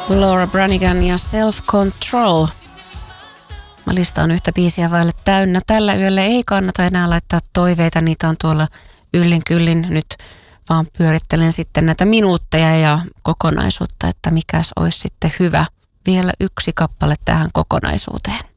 Laura Branigan ja Self Control. Mä listaan yhtä biisiä vaille täynnä. Tällä yöllä ei kannata enää laittaa toiveita, niitä on tuolla yllin kyllin. Nyt vaan pyörittelen sitten näitä minuutteja ja kokonaisuutta, että mikäs olisi sitten hyvä. Vielä yksi kappale tähän kokonaisuuteen.